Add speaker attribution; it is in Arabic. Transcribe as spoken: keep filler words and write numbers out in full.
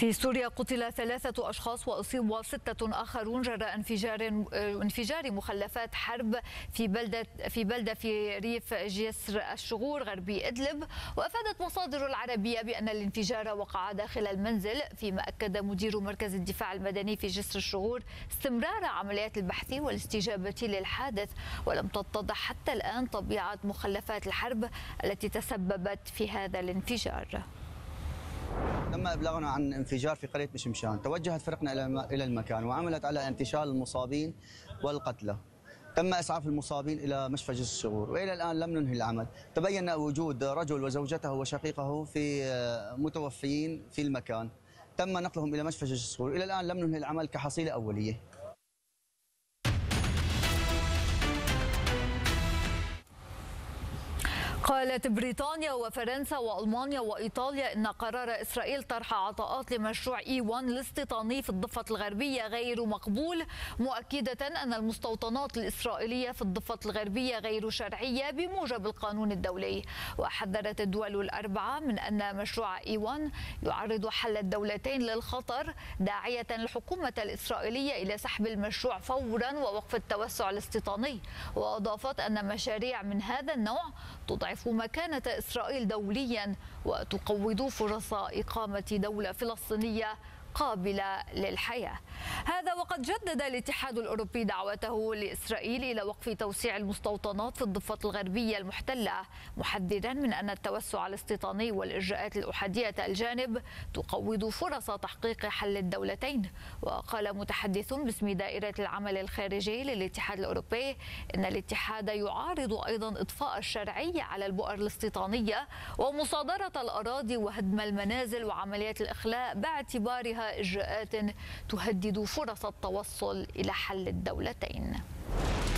Speaker 1: في سوريا قتل ثلاثة أشخاص وأصيب ستة آخرون جراء انفجار انفجار مخلفات حرب في بلدة في بلدة في ريف جسر الشغور غربي إدلب. وأفادت مصادر العربية بأن الانفجار وقع داخل المنزل، فيما أكد مدير مركز الدفاع المدني في جسر الشغور استمرار عمليات البحث والاستجابة للحادث، ولم تتضح حتى الآن طبيعة مخلفات الحرب التي تسببت في هذا الانفجار.
Speaker 2: تم إبلاغنا عن انفجار في قرية مشمشان، توجهت فرقنا إلى المكان وعملت على انتشال المصابين والقتلى. تم إسعاف المصابين إلى مشفى جسر الشغور، وإلى الآن لم ننهي العمل. تبين وجود رجل وزوجته وشقيقه في متوفيين في المكان، تم نقلهم إلى مشفى جسر الشغور. إلى الآن لم ننهي العمل كحصيلة أولية.
Speaker 1: قالت بريطانيا وفرنسا وألمانيا وإيطاليا إن قرار إسرائيل طرح عطاءات لمشروع إي واحد الاستيطاني في الضفة الغربية غير مقبول، مؤكدة أن المستوطنات الإسرائيلية في الضفة الغربية غير شرعية بموجب القانون الدولي. وحذرت الدول الأربعة من أن مشروع إي واحد يعرض حل الدولتين للخطر، داعية الحكومة الإسرائيلية إلى سحب المشروع فورا ووقف التوسع الاستيطاني. وأضافت أن مشاريع من هذا النوع تضعف مكانة إسرائيل دوليا وتقوض فرص إقامة دولة فلسطينية قابلة للحياة. هذا وقد جدد الاتحاد الأوروبي دعوته لإسرائيل إلى وقف توسيع المستوطنات في الضفة الغربية المحتلة، محذرا من أن التوسع الاستيطاني والإجراءات الأحادية الجانب تقوض فرص تحقيق حل الدولتين. وقال متحدث باسم دائرة العمل الخارجي للاتحاد الأوروبي إن الاتحاد يعارض أيضا إطفاء الشرعية على البؤر الاستيطانية ومصادرة الأراضي وهدم المنازل وعمليات الإخلاء باعتبارها إجراءات تهدد فرص التوصل إلى حل الدولتين.